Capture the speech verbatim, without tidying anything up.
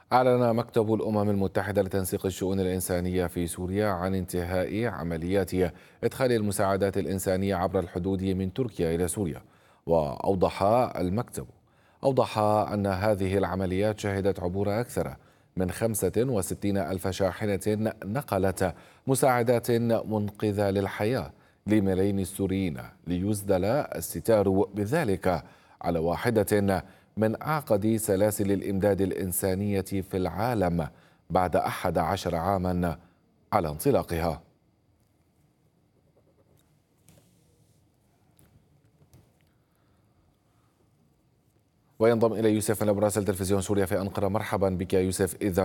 أعلن مكتب الأمم المتحدة لتنسيق الشؤون الإنسانية في سوريا عن انتهاء عمليات إدخال المساعدات الإنسانية عبر الحدود من تركيا إلى سوريا. وأوضح المكتب أوضح أن هذه العمليات شهدت عبور أكثر من خمسة وستين ألف شاحنة نقلت مساعدات منقذة للحياة لملايين السوريين، ليسدل الستار بذلك على واحدة من أعقد سلاسل الإمداد الإنسانية في العالم بعد أحد عشر عاما على انطلاقها. وينضم إلى يوسف من مراسل تلفزيون سوريا في أنقرة. مرحبا بك يوسف. إذا